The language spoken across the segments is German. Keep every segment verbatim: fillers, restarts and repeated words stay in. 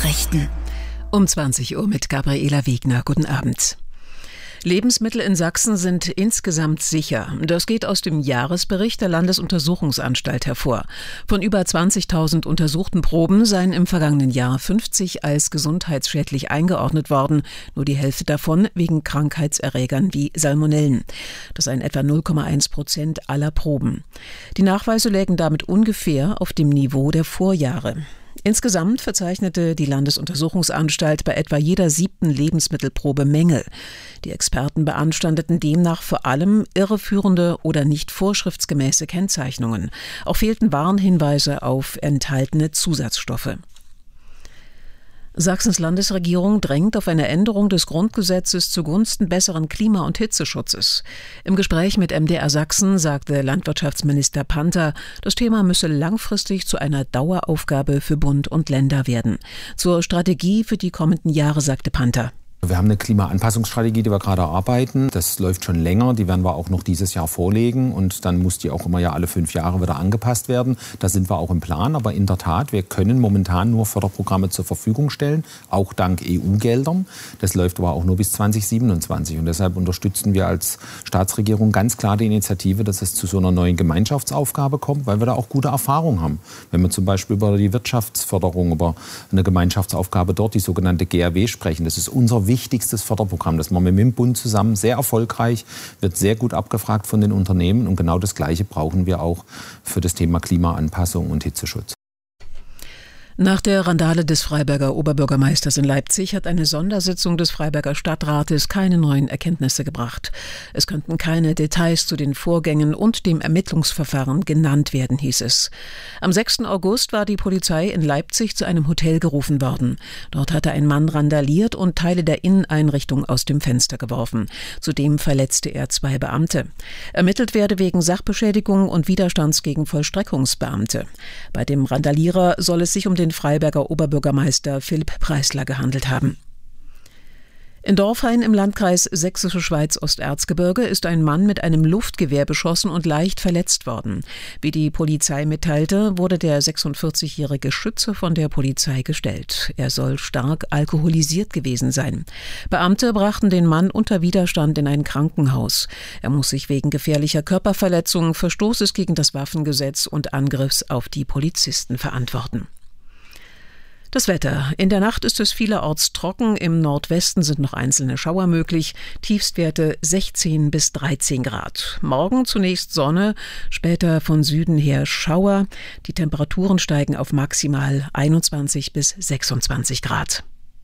Nachrichten. Um zwanzig Uhr mit Gabriela Wegner. Guten Abend. Lebensmittel in Sachsen sind insgesamt sicher. Das geht aus dem Jahresbericht der Landesuntersuchungsanstalt hervor. Von über zwanzigtausend untersuchten Proben seien im vergangenen Jahr fünfzig als gesundheitsschädlich eingeordnet worden, nur die Hälfte davon wegen Krankheitserregern wie Salmonellen. Das seien etwa null Komma eins Prozent aller Proben. Die Nachweise lägen damit ungefähr auf dem Niveau der Vorjahre. Insgesamt verzeichnete die Landesuntersuchungsanstalt bei etwa jeder siebten Lebensmittelprobe Mängel. Die Experten beanstandeten demnach vor allem irreführende oder nicht vorschriftsgemäße Kennzeichnungen. Auch fehlten Warnhinweise auf enthaltene Zusatzstoffe. Sachsens Landesregierung drängt auf eine Änderung des Grundgesetzes zugunsten besseren Klima- und Hitzeschutzes. Im Gespräch mit M D R Sachsen sagte Landwirtschaftsminister Panther, das Thema müsse langfristig zu einer Daueraufgabe für Bund und Länder werden. Zur Strategie für die kommenden Jahre sagte Panther: Wir haben eine Klimaanpassungsstrategie, die wir gerade erarbeiten. Das läuft schon länger, die werden wir auch noch dieses Jahr vorlegen und dann muss die auch immer ja alle fünf Jahre wieder angepasst werden. Da sind wir auch im Plan, aber in der Tat, wir können momentan nur Förderprogramme zur Verfügung stellen, auch dank E U-Geldern. Das läuft aber auch nur bis zwanzig siebenundzwanzig und deshalb unterstützen wir als Staatsregierung ganz klar die Initiative, dass es zu so einer neuen Gemeinschaftsaufgabe kommt, weil wir da auch gute Erfahrungen haben. Wenn wir zum Beispiel über die Wirtschaftsförderung, über eine Gemeinschaftsaufgabe dort, die sogenannte G A W sprechen, das ist unser wichtigstes Förderprogramm. Das machen wir mit dem Bund zusammen, sehr erfolgreich, wird sehr gut abgefragt von den Unternehmen und genau das Gleiche brauchen wir auch für das Thema Klimaanpassung und Hitzeschutz. Nach der Randale des Freiberger Oberbürgermeisters in Leipzig hat eine Sondersitzung des Freiberger Stadtrates keine neuen Erkenntnisse gebracht. Es könnten keine Details zu den Vorgängen und dem Ermittlungsverfahren genannt werden, hieß es. Am sechsten August war die Polizei in Leipzig zu einem Hotel gerufen worden. Dort hatte ein Mann randaliert und Teile der Inneneinrichtung aus dem Fenster geworfen. Zudem verletzte er zwei Beamte. Ermittelt werde wegen Sachbeschädigung und Widerstands gegen Vollstreckungsbeamte. Bei dem Randalierer soll es sich um den Freiberger Oberbürgermeister Philipp Preisler gehandelt haben. In Dorfhain im Landkreis Sächsische Schweiz-Osterzgebirge ist ein Mann mit einem Luftgewehr beschossen und leicht verletzt worden. Wie die Polizei mitteilte, wurde der sechsundvierzigjährige Schütze von der Polizei gestellt. Er soll stark alkoholisiert gewesen sein. Beamte brachten den Mann unter Widerstand in ein Krankenhaus. Er muss sich wegen gefährlicher Körperverletzung, Verstoßes gegen das Waffengesetz und Angriffs auf die Polizisten verantworten. Das Wetter. In der Nacht ist es vielerorts trocken, im Nordwesten sind noch einzelne Schauer möglich, Tiefstwerte sechzehn bis dreizehn Grad. Morgen zunächst Sonne, später von Süden her Schauer. Die Temperaturen steigen auf maximal einundzwanzig bis sechsundzwanzig Grad.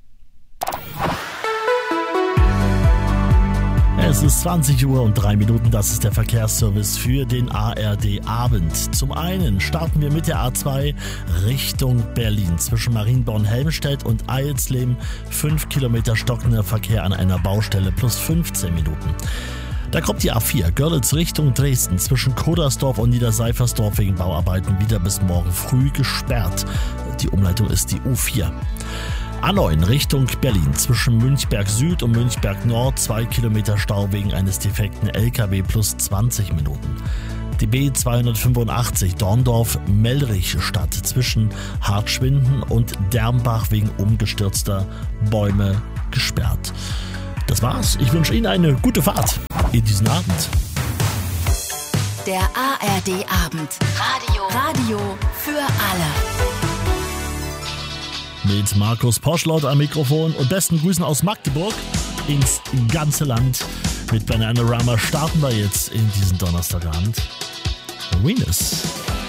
Es ist zwanzig Uhr und drei Minuten, das ist der Verkehrsservice für den A R D-Abend. Zum einen starten wir mit der A zwei Richtung Berlin. Zwischen Marienborn-Helmstedt und Eilsleben fünf Kilometer stockender Verkehr an einer Baustelle plus fünfzehn Minuten. Da kommt die A vier Görlitz Richtung Dresden zwischen Kodersdorf und Niederseifersdorf wegen Bauarbeiten wieder bis morgen früh gesperrt. Die Umleitung ist die U vier. A neun Richtung Berlin zwischen Münchberg Süd und Münchberg Nord zwei Kilometer Stau wegen eines defekten L K W plus zwanzig Minuten. Die B zweihundertfünfundachtzig Dorndorf-Mellrich-Stadt zwischen Hartschwinden und Dermbach wegen umgestürzter Bäume gesperrt. Das war's. Ich wünsche Ihnen eine gute Fahrt in diesen Abend. Der A R D-Abend. Radio. Radio für alle. Mit Markus Poschlott am Mikrofon und besten Grüßen aus Magdeburg ins ganze Land. Mit Bananarama starten wir jetzt in diesen Donnerstagabend. Venus.